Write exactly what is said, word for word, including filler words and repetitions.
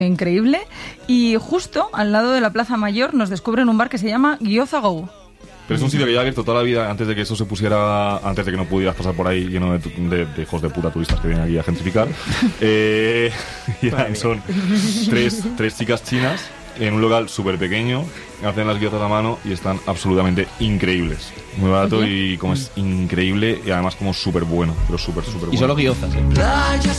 increíble. Y justo al lado de la Plaza Mayor nos descubren un bar que se llama Gyoza Go. Pero es un sitio que ya ha abierto toda la vida antes de que eso se pusiera, antes de que no pudieras pasar por ahí lleno de, de, de hijos de puta turistas que vienen aquí a gentrificar. eh, y eran, son tres, tres chicas chinas en un local súper pequeño, hacen las gyozas a mano y están absolutamente increíbles. Muy barato y como es increíble y además como súper bueno, pero súper, súper bueno. Y solo gyozas, ¿eh?